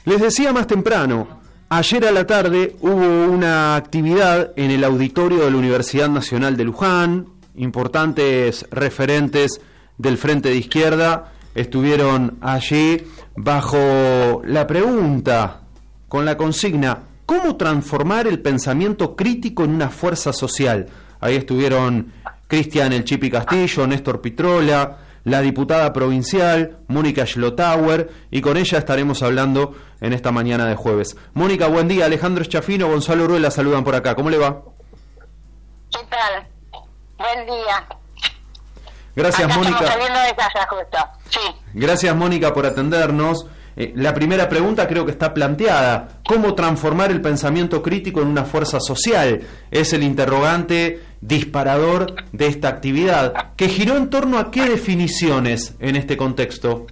Les decía más temprano, ayer a la tarde hubo una actividad en el auditorio de la Universidad Nacional de Luján. Importantes referentes del Frente de Izquierda estuvieron allí bajo la pregunta, con la consigna, ¿cómo transformar el pensamiento crítico en una fuerza social? Ahí estuvieron Cristian El Chipi Castillo, Néstor Pitrola, la diputada provincial, Mónica Schlotauer, y con ella estaremos hablando en esta mañana de jueves. Mónica, buen día. Alejandro Schafino, Gonzalo Uruela saludan por acá. ¿Cómo le va? ¿Qué tal? Buen día. Gracias, acá Mónica. Estamos saliendo de casa justo. Sí. Gracias, Mónica, por atendernos. La primera pregunta creo que está planteada. ¿Cómo transformar el pensamiento crítico en una fuerza social? Es el interrogante disparador de esta actividad, que giró en torno a qué definiciones en este contexto.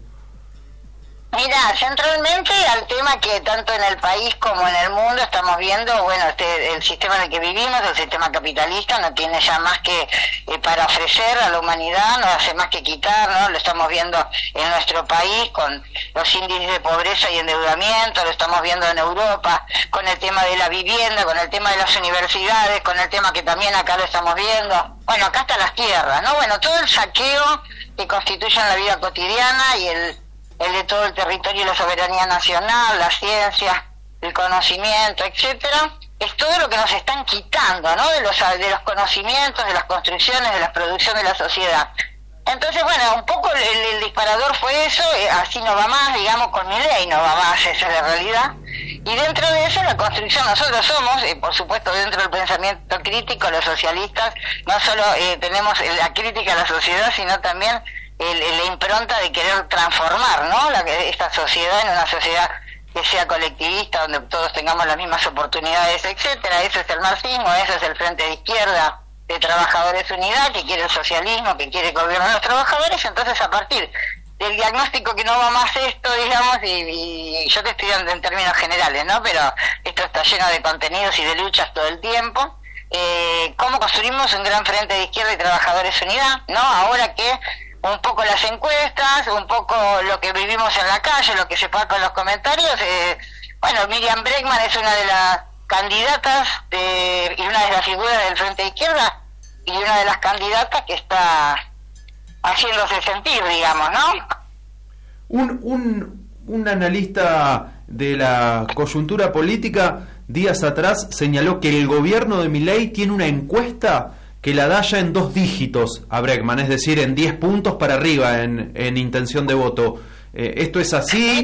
Mira, centralmente al tema que tanto en el país como en el mundo estamos viendo, bueno, el sistema en el que vivimos, el sistema capitalista, no tiene ya más que para ofrecer a la humanidad, no hace más que quitar, ¿no? Lo estamos viendo en nuestro país con los índices de pobreza y endeudamiento, lo estamos viendo en Europa, con el tema de la vivienda, con el tema de las universidades, con el tema que también acá lo estamos viendo, bueno, acá están las tierras, ¿no? Bueno, todo el saqueo que constituyen la vida cotidiana y el de todo el territorio y la soberanía nacional, la ciencia, el conocimiento, etcétera, es todo lo que nos están quitando, ¿no? De los conocimientos, de las construcciones, de la producción de la sociedad. Entonces, bueno, un poco el disparador fue eso, así no va más, digamos, con Milei no va más, esa es la realidad. Y dentro de eso, la construcción, nosotros somos, por supuesto, dentro del pensamiento crítico, los socialistas, no solo tenemos la crítica a la sociedad, sino también la impronta de querer transformar, ¿no? Esta sociedad en una sociedad que sea colectivista, donde todos tengamos las mismas oportunidades, etcétera. Eso es el marxismo, eso es el Frente de Izquierda de Trabajadores Unidad, que quiere el socialismo, que quiere el gobierno de los trabajadores. Entonces, a partir del diagnóstico que no va más esto, digamos, y yo te estoy dando en términos generales, ¿no? Pero esto está lleno de contenidos y de luchas todo el tiempo. ¿Cómo construimos un gran Frente de Izquierda y Trabajadores Unidad, ¿no? Ahora que un poco las encuestas, un poco lo que vivimos en la calle, lo que se palpa en los comentarios. Bueno, Miriam Bregman es una de las candidatas y una de las figuras del Frente de Izquierda y una de las candidatas que está haciéndose sentir, digamos, ¿no? Un analista de la coyuntura política días atrás señaló que el gobierno de Milei tiene una encuesta que la da ya en 2 dígitos a Bregman, es decir, en 10 puntos para arriba en intención de voto. ¿Esto es así?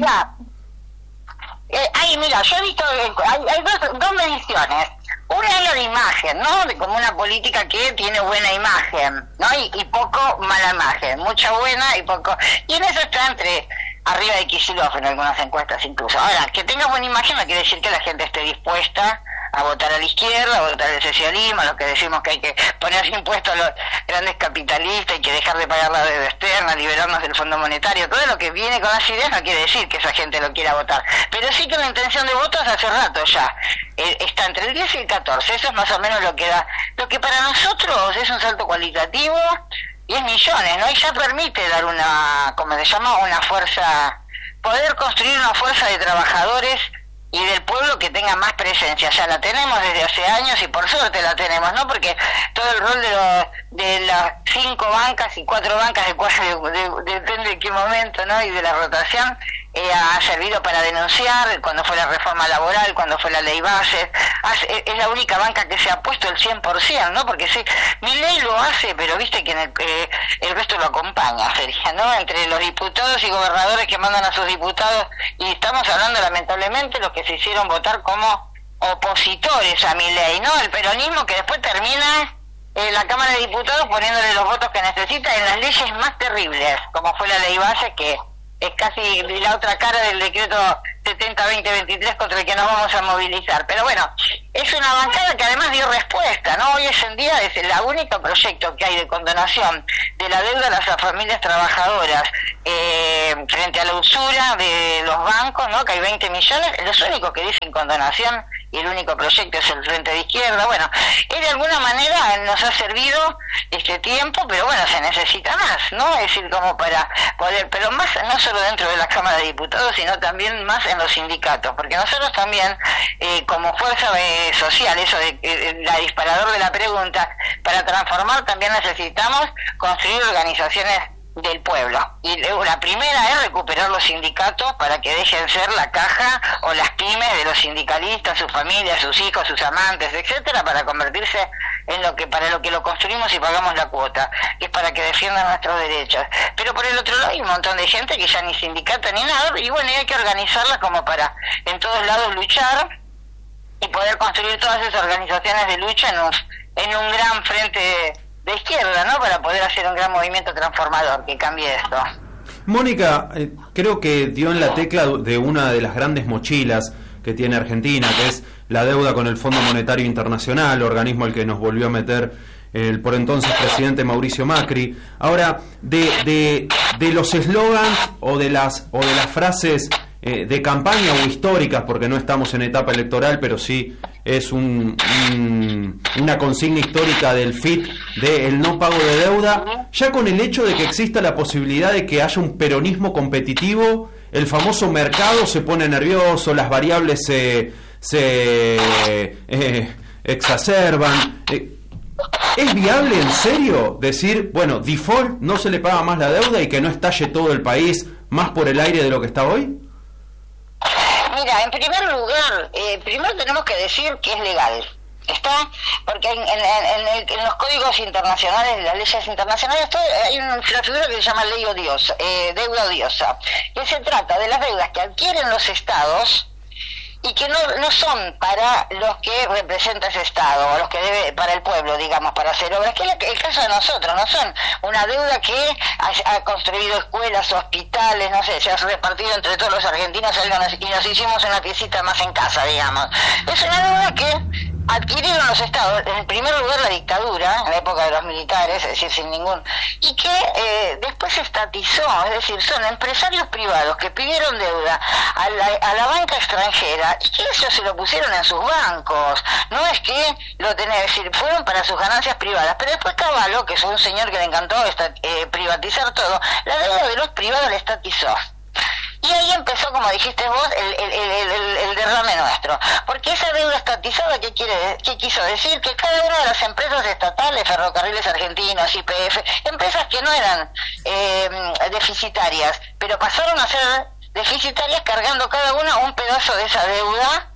Mira, yo he visto, hay dos mediciones. Una es la de imagen, ¿no? De como una política que tiene buena imagen, ¿no? Y poco mala imagen, mucha buena y poco. Y en eso está entre arriba de Kicillof en algunas encuestas incluso. Ahora, que tenga buena imagen no quiere decir que la gente esté dispuesta a votar a la izquierda, a votar al socialismo, a lo que decimos que hay que poner impuestos a los grandes capitalistas, hay que dejar de pagar la deuda externa, liberarnos del Fondo Monetario. Todo lo que viene con las ideas no quiere decir que esa gente lo quiera votar, pero sí que la intención de voto hace rato ya está entre el 10 y el 14, eso es más o menos lo que da, lo que para nosotros es un salto cualitativo, 10 millones, ¿no? Y ya permite dar una, como se llama, una fuerza, poder construir una fuerza de trabajadores y del pueblo que tenga más presencia. Ya la tenemos desde hace años y por suerte la tenemos, ¿no? Porque todo el rol de las 5 bancas y 4 bancas, depende de qué momento, ¿no? Y de la rotación, ha servido para denunciar cuando fue la reforma laboral, cuando fue la ley base. Es la única banca que se ha puesto el 100%, ¿no? Porque sí, Milei lo hace, pero viste que el resto lo acompaña, sería, ¿no? Entre los diputados y gobernadores que mandan a sus diputados, y estamos hablando lamentablemente los que se hicieron votar como opositores a Milei, ¿no? El peronismo que después termina en la Cámara de Diputados poniéndole los votos que necesita en las leyes más terribles, como fue la ley base, que es casi la otra cara del decreto 70-2023 contra el que nos vamos a movilizar. Pero bueno, es una bancada que además dio respuesta, ¿no? Hoy en día es el único proyecto que hay de condonación de la deuda a las familias trabajadoras frente a la usura de los bancos, ¿no? Que hay 20 millones, los únicos que dicen condonación y el único proyecto es el Frente de Izquierda. Bueno, que de alguna manera nos ha servido este tiempo, pero bueno, se necesita más, ¿no? Es decir, como para poder, pero más no solo dentro de la Cámara de Diputados, sino también más en los sindicatos, porque nosotros también, como fuerza social, eso de la disparador de la pregunta, para transformar también necesitamos construir organizaciones del pueblo. Y la primera es recuperar los sindicatos para que dejen ser la caja o las pymes de los sindicalistas, sus familias, sus hijos, sus amantes, etcétera, para convertirse en para lo que lo construimos y pagamos la cuota, que es para que defiendan nuestros derechos. Pero por el otro lado hay un montón de gente que ya ni sindicato ni nada, y bueno, hay que organizarla como para en todos lados luchar y poder construir todas esas organizaciones de lucha en un gran frente de izquierda, ¿no? Para poder hacer un gran movimiento transformador que cambie esto. Mónica, creo que dio en la tecla de una de las grandes mochilas que tiene Argentina, que es la deuda con el Fondo Monetario Internacional, organismo al que nos volvió a meter el por entonces presidente Mauricio Macri. Ahora, de los eslogans o de las frases de campaña o históricas, porque no estamos en etapa electoral, pero sí es una consigna histórica del FIT de el no pago de deuda, ya con el hecho de que exista la posibilidad de que haya un peronismo competitivo, el famoso mercado se pone nervioso, las variables se exacerban. ¿Es viable en serio decir, bueno, default, no se le paga más la deuda y que no estalle todo el país más por el aire de lo que está hoy? Mira, en primer lugar, primero tenemos que decir que es legal, ¿está? Porque en los códigos internacionales, las leyes internacionales, hay una figura que se llama ley odiosa, deuda odiosa, que se trata de las deudas que adquieren los estados y que no son para los que representa ese Estado, o los que debe para el pueblo, digamos, para hacer obras, que es el caso de nosotros, no son una deuda que ha construido escuelas, hospitales, no sé, se ha repartido entre todos los argentinos y nos hicimos una piecita más en casa, digamos. Es una deuda que adquirieron los estados, en primer lugar la dictadura, en la época de los militares, es decir, sin ningún, y que después se estatizó, es decir, son empresarios privados que pidieron deuda a la banca extranjera y que ellos se lo pusieron en sus bancos, no es que lo tenían, es decir, fueron para sus ganancias privadas, pero después Cavallo, que es un señor que le encantó privatizar todo, la deuda de los privados la estatizó. Y ahí empezó, como dijiste vos, el derrame nuestro. Porque esa deuda estatizada, ¿qué quiso decir? Que cada una de las empresas estatales, Ferrocarriles Argentinos, YPF, empresas que no eran deficitarias, pero pasaron a ser deficitarias cargando cada una un pedazo de esa deuda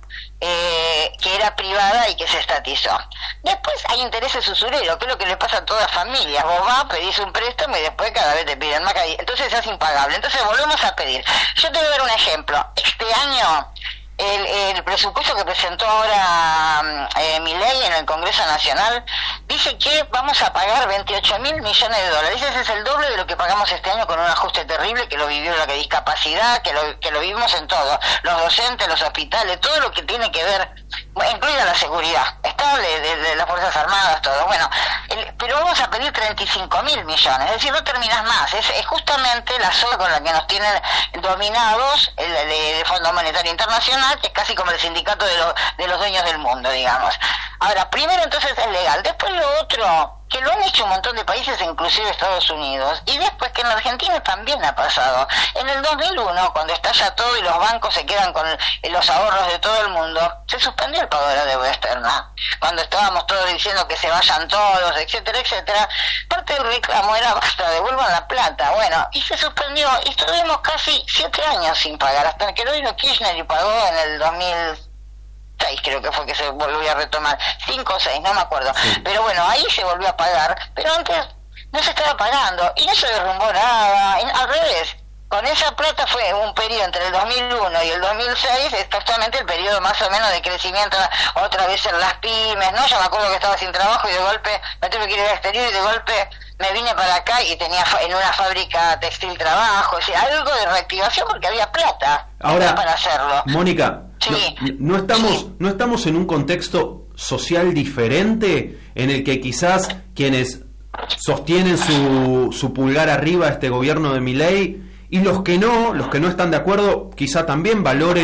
que era privada y que se estatizó. Después hay intereses usureros, que es lo que le pasa a todas familias. Vos vas, pedís un préstamo y después cada vez te piden más, entonces es impagable. Entonces volvemos a pedir. Yo te voy a dar un ejemplo. Este año el presupuesto que presentó ahora Milei en el Congreso Nacional dice que vamos a pagar 28.000 millones de dólares. Ese es el doble de lo que pagamos este año, con un ajuste terrible que lo vivió la discapacidad, que lo vivimos en todo, los docentes, los hospitales, todo lo que tiene que ver, incluida la seguridad estable de las Fuerzas Armadas, todo. Bueno, pero vamos a pedir 35.000 millones, es decir, no terminas más. Es justamente la soga con la que nos tienen dominados el Fondo Monetario Internacional, que es casi como el sindicato de los dueños del mundo, digamos. Ahora, primero entonces es legal, después lo otro, que lo han hecho un montón de países, inclusive Estados Unidos, y después que en Argentina también ha pasado. En el 2001, cuando estalla todo y los bancos se quedan con los ahorros de todo el mundo, se suspendió el pago de la deuda externa. Cuando estábamos todos diciendo que se vayan todos, etcétera, etcétera, parte del reclamo era basta, devuelvan la plata. Bueno, y se suspendió, y estuvimos casi 7 años sin pagar, hasta que lo vino Kirchner y pagó en el 2006, creo que fue que se volvió a retomar, 5 o 6, no me acuerdo, pero bueno, ahí se volvió a pagar, pero antes no se estaba pagando y no se derrumbó nada, al revés. Con esa plata fue un periodo entre el 2001 y el 2006, es justamente el periodo más o menos de crecimiento, otra vez en las pymes, ¿no? Yo me acuerdo que estaba sin trabajo y de golpe me tuve que ir al exterior y de golpe me vine para acá y tenía en una fábrica textil trabajo, o sea, algo de reactivación porque había plata ahora para hacerlo. Mónica, sí. no estamos en un contexto social diferente en el que quizás quienes sostienen su pulgar arriba a este gobierno de Milei y los que no están de acuerdo, quizá también valoren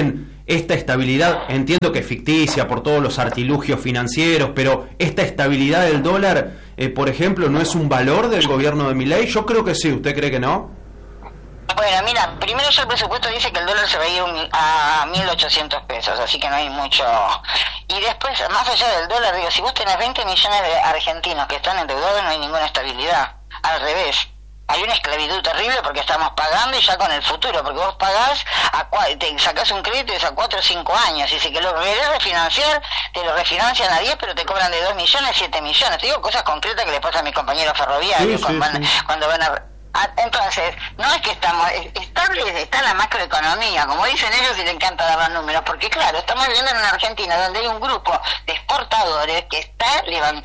esta estabilidad, entiendo que es ficticia por todos los artilugios financieros, pero esta estabilidad del dólar, por ejemplo, ¿no es un valor del gobierno de Milei? Yo creo que sí, ¿usted cree que no? Bueno, mira, primero ya el presupuesto dice que el dólar se va a ir a 1.800 pesos, así que no hay mucho. Y después, más allá del dólar, digo, si vos tenés 20 millones de argentinos que están endeudados, no hay ninguna estabilidad. Al revés, hay una esclavitud terrible porque estamos pagando y ya con el futuro, porque vos pagás, te sacás un crédito y es a 4 o 5 años, y si que lo querés refinanciar, te lo refinancian a 10, pero te cobran de 2 millones, 7 millones. Te digo cosas concretas que le pasan a mis compañeros ferroviarios cuando van a... Entonces, no es que estamos estables, está la macroeconomía, como dicen ellos, y les encanta dar los números, porque claro, estamos viviendo en una Argentina donde hay un grupo de exportadores que está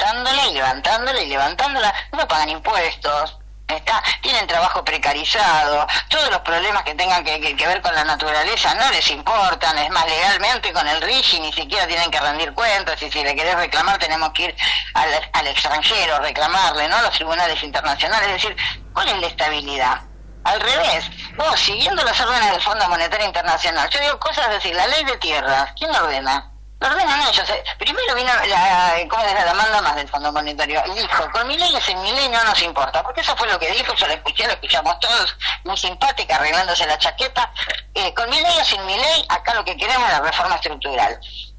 levantándola, no pagan impuestos, tienen trabajo precarizado, todos los problemas que tengan que ver con la naturaleza no les importan, es más, legalmente con el RIGI ni siquiera tienen que rendir cuentas, y si le querés reclamar tenemos que ir al extranjero, reclamarle, ¿no? Los tribunales internacionales, es decir, ¿cuál es la estabilidad? Al revés, vos siguiendo las órdenes del Fondo Monetario Internacional, yo digo cosas, es decir, la ley de tierras, ¿quién la ordena? Lo ordenan ellos. Primero vino la manda más del Fondo Monetario y dijo, con Milei o sin Milei no nos importa, porque eso fue lo que dijo, yo lo escuché, lo escuchamos todos, muy simpática, arreglándose la chaqueta, con Milei o sin Milei, acá lo que queremos es la reforma estructural.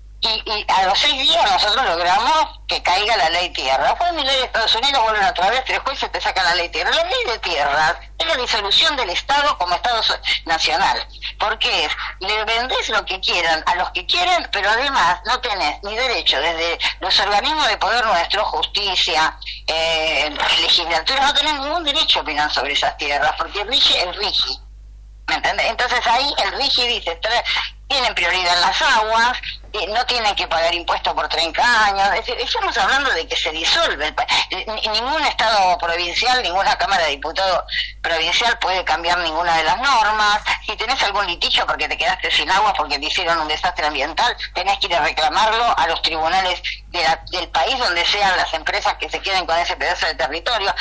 Y a los 6 días nosotros logramos que caiga la ley tierra. Fue Milei de Estados Unidos, vuelven otra vez, 3 jueces te sacan la ley tierra. La ley de tierras es la disolución del Estado como Estado nacional. Porque le vendés lo que quieran a los que quieren, pero además no tenés ni derecho desde los organismos de poder nuestro, justicia, legislatura, no tenés ningún derecho a opinar sobre esas tierras, porque rige el RIGI. ¿Me entendés? Entonces ahí el RIGI dice, tienen prioridad en las aguas, no tienen que pagar impuestos por 30 años, es decir, estamos hablando de que se disuelve el país. Ningún Estado provincial, ninguna Cámara de Diputados provincial puede cambiar ninguna de las normas. Si tenés algún litigio porque te quedaste sin agua, porque te hicieron un desastre ambiental, tenés que ir a reclamarlo a los tribunales del país donde sean las empresas que se queden con ese pedazo de territorio.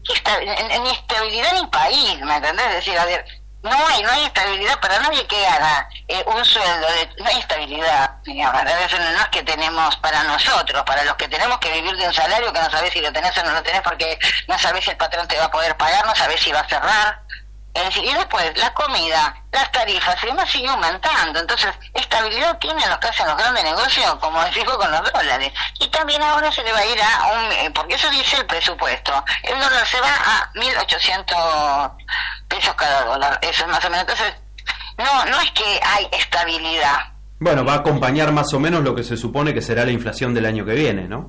Ni estabilidad ni país, ¿me entendés? Es decir, a ver, no hay estabilidad para nadie que gana un sueldo, no hay estabilidad, digamos, no es que tenemos para nosotros, para los que tenemos que vivir de un salario que no sabés si lo tenés o no lo tenés, porque no sabés si el patrón te va a poder pagar, no sabés si va a cerrar. Es decir, y después la comida, las tarifas y demás sigue aumentando. Entonces, estabilidad tienen los que hacen los grandes negocios, como decimos con los dólares. Y también ahora se le va a ir porque eso dice el presupuesto, el dólar se va a 1.800 pesos cada dólar. Eso es más o menos. Entonces, no es que hay estabilidad. Bueno, va a acompañar más o menos lo que se supone que será la inflación del año que viene, ¿no?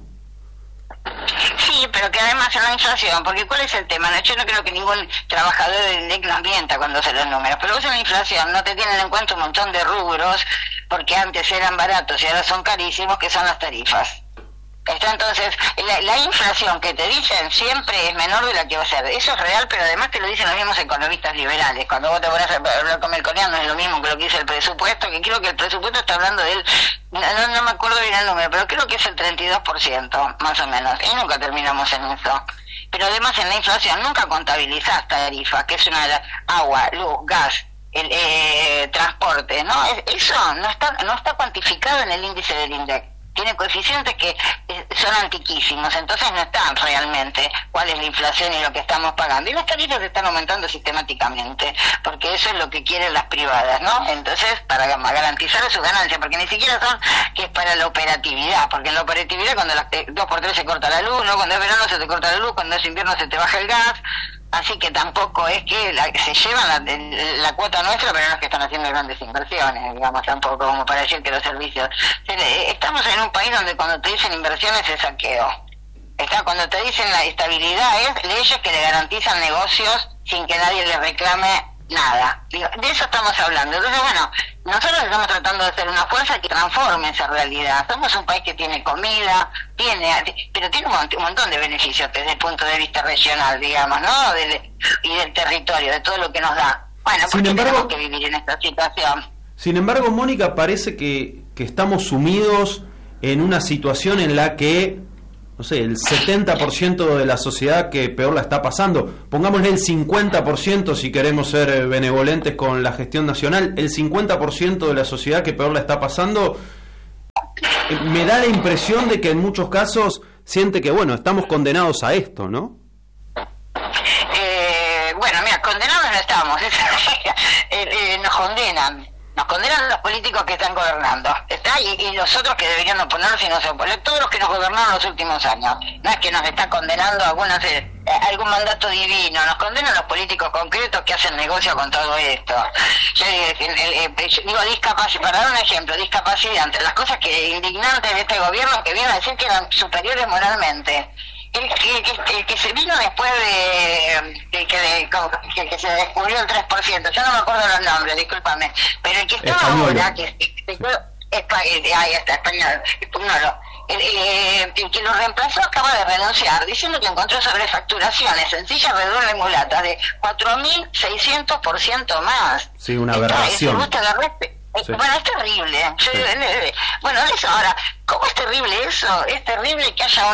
Sí, pero que además en la inflación, porque ¿cuál es el tema? Yo no creo que ningún trabajador del INDEC nos mienta cuando hace los números, pero vos en la inflación no te tienen en cuenta un montón de rubros, porque antes eran baratos y ahora son carísimos, que son las tarifas. Entonces, la inflación que te dicen siempre es menor de la que va a ser. Eso es real, pero además te lo dicen los mismos economistas liberales. Cuando vos te pones a hablar con Melconian no es lo mismo que lo que dice el presupuesto, que creo que el presupuesto está hablando de él, no me acuerdo bien el número, pero creo que es el 32%, más o menos, y nunca terminamos en eso. Pero además en la inflación nunca contabilizás tarifas, que es una agua, luz, gas, transporte, ¿no? Eso no está cuantificado en el índice del INDEC. Tiene coeficientes que son antiquísimos, entonces no están realmente cuál es la inflación y lo que estamos pagando. Y las tarifas están aumentando sistemáticamente, porque eso es lo que quieren las privadas, ¿no? Entonces, para garantizar sus ganancias, porque ni siquiera son que es para la operatividad, porque en la operatividad cuando las 2x3 se corta la luz, ¿no? Cuando es verano se te corta la luz, cuando es invierno se te baja el gas. Así que tampoco es que se llevan la cuota nuestra, pero no es que están haciendo grandes inversiones, digamos, tampoco como para decir que los servicios... Estamos en un país donde cuando te dicen inversiones es saqueo. Cuando te dicen la estabilidad es leyes que le garantizan negocios sin que nadie le reclame nada. De eso estamos hablando. Entonces, bueno, nosotros estamos tratando de ser una fuerza que transforme esa realidad. Somos un país que tiene comida, pero tiene un montón de beneficios desde el punto de vista regional, digamos, ¿no? Y del territorio, de todo lo que nos da. Bueno, porque tenemos que vivir en esta situación. Sin embargo, Mónica, parece que estamos sumidos en una situación en la que no sé, el 70% de la sociedad que peor la está pasando, pongámosle el 50% si queremos ser benevolentes con la gestión nacional, el 50% de la sociedad que peor la está pasando, me da la impresión de que en muchos casos siente que, bueno, estamos condenados a esto, ¿no? Bueno, mira, condenados no estamos, nos condenan los políticos que están gobernando, ¿está? Y los otros que deberían oponerse y no se oponen, todos los que nos gobernaron los últimos años. No es que nos está condenando algún mandato divino, nos condenan los políticos concretos que hacen negocio con todo esto. Yo digo discapacidad, para dar un ejemplo, discapacidad, entre las cosas que indignantes de este gobierno, que viene a decir que eran superiores moralmente. El que se vino después de que se descubrió el 3%, yo no me acuerdo los nombres, discúlpame, pero el que estaba ahora, ahí está, español, el que lo reemplazó acaba de renunciar, diciendo que encontró sobrefacturaciones sencillas, redobles y mulatas de 4.600% más. Sí, una aberración. Sí. Bueno, es terrible. Bueno, eso ahora, ¿cómo es terrible eso? Es terrible que haya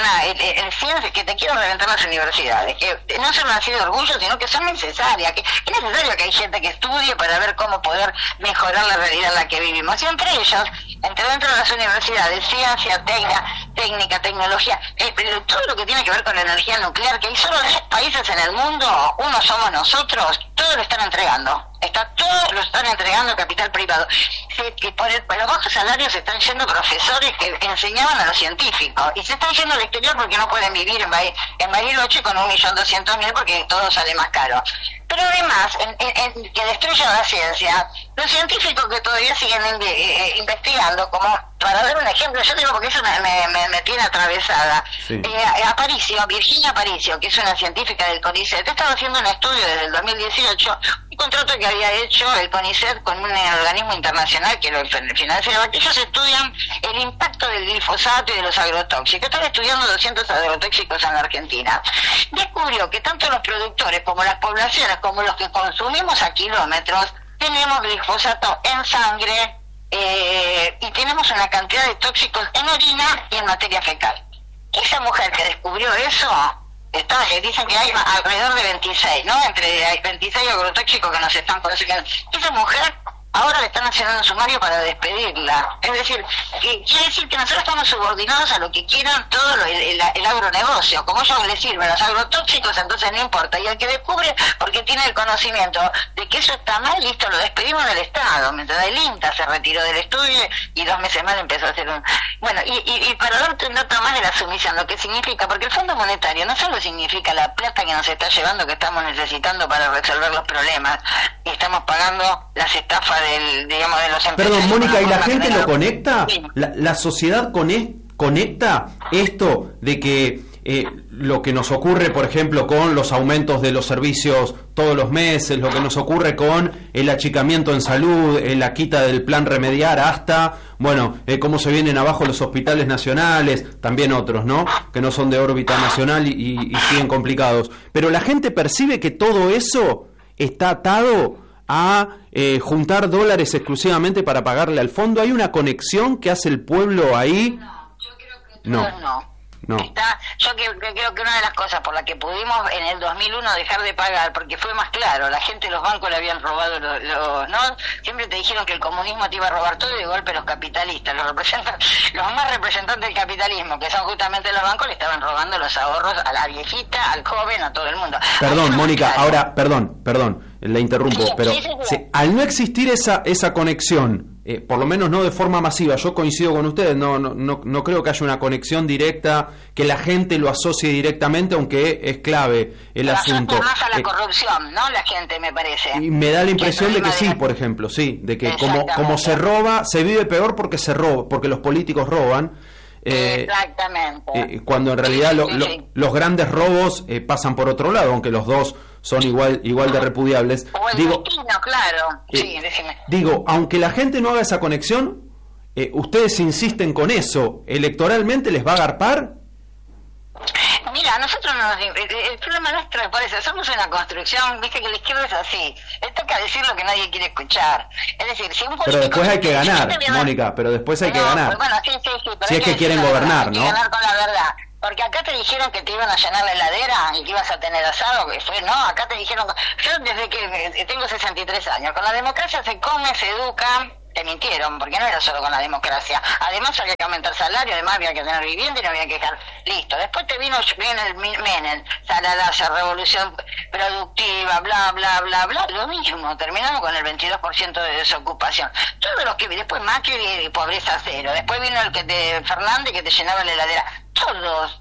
que te quieran reventar las universidades, que no son así de orgullo, sino que son necesarias, que es necesario que hay gente que estudie para ver cómo poder mejorar la realidad en la que vivimos. Y entre ellos, dentro de las universidades, ciencia, técnica, tecnología, pero todo lo que tiene que ver con la energía nuclear, que hay solo 10 países en el mundo, uno somos nosotros, todos lo están entregando. Todos lo están entregando capital privado. Que por los bajos salarios se están yendo profesores que enseñaban a los científicos y se están yendo al exterior porque no pueden vivir en Bariloche con 1.200.000 porque todo sale más caro. Pero además, que destruyan la ciencia, los científicos que todavía siguen investigando, como para dar un ejemplo, yo digo porque eso me tiene atravesada. Sí. Virginia Aparicio, que es una científica del CONICET, estaba haciendo un estudio desde el 2018, un contrato que había hecho el CONICET con un organismo internacional que lo financiaba, que ellos estudian el impacto del glifosato y de los agrotóxicos. Están estudiando 200 agrotóxicos en la Argentina. Descubrió que tanto los productores como las poblaciones, como los que consumimos a kilómetros, tenemos glifosato en sangre y tenemos una cantidad de tóxicos en orina y en materia fecal. Esa mujer que descubrió eso, dicen que hay alrededor de 26, ¿no? Hay 26 agrotóxicos que nos están consiguiendo. Esa mujer ahora le están haciendo un sumario para despedirla. Es decir, quiere decir que nosotros estamos subordinados a lo que quieran todo el agronegocio. Como ellos les sirven los agrotóxicos, entonces no importa. Y el que descubre, porque tiene el conocimiento de que eso está mal, listo, lo despedimos del Estado. Mientras el INTA se retiró del estudio y 2 meses más empezó a hacer un... Bueno, y para darte un dato más de la sumisión, lo que significa, porque el Fondo Monetario no solo significa la plata que nos está llevando, que estamos necesitando para resolver los problemas, y estamos pagando las estafas de los empresarios. Perdón, Mónica, ¿y la gente lo conecta? Sí. ¿La sociedad conecta esto de que lo que nos ocurre, por ejemplo, con los aumentos de los servicios todos los meses, lo que nos ocurre con el achicamiento en salud, la quita del plan remediar, hasta, bueno, cómo se vienen abajo los hospitales nacionales, también otros, ¿no?, que no son de órbita nacional y siguen complicados? Pero la gente percibe que todo eso está atado a juntar dólares exclusivamente para pagarle al fondo. ¿Hay una conexión que hace el pueblo ahí? No, yo creo que no. Yo creo que una de las cosas por las que pudimos en el 2001 dejar de pagar, porque fue más claro, la gente, los bancos le habían robado ¿no? Siempre te dijeron que el comunismo te iba a robar todo y de golpe los capitalistas, los más representantes del capitalismo, que son justamente los bancos, le estaban robando los ahorros a la viejita, al joven, a todo el mundo. Perdón, Mónica, ahora, perdón, la interrumpo, pero al no existir esa conexión, por lo menos no de forma masiva, yo coincido con ustedes, no creo que haya una conexión directa, que la gente lo asocie directamente, aunque es clave el asunto. Más a la corrupción, ¿no? La gente, me parece. Y me da la impresión de que sí, por ejemplo, sí, de que como se roba, se vive peor porque se roba, porque los políticos roban. Exactamente. Cuando en realidad los grandes robos pasan por otro lado, aunque los dos son igual de repudiables. O el destino, claro. Sí, déjeme. Digo, aunque la gente no haga esa conexión, ustedes insisten con eso, ¿electoralmente les va a agarpar? Mira, nosotros el problema nuestro es por eso, somos una construcción, viste que la izquierda es así, le toca decir lo que nadie quiere escuchar. Es decir, si un político... Pero después hay que ganar, Mónica, pero después hay que ganar. Pues bueno, sí, si es que quieren gobernar, ¿no? Hay que ganar con la verdad. Porque acá te dijeron que te iban a llenar la heladera y que ibas a tener asado, que fue, no, acá te dijeron, yo desde que tengo 63 años, con la democracia se come, se educa, te mintieron, porque no era solo con la democracia, además había que aumentar salario, además había que tener vivienda y no había que dejar, listo, después te vino el Menem, Saladasa, revolución productiva, bla, bla, bla, bla, lo mismo, terminamos con el 22% de desocupación, todos los que después Macri y pobreza cero, después vino el que Fernández que te llenaba la heladera,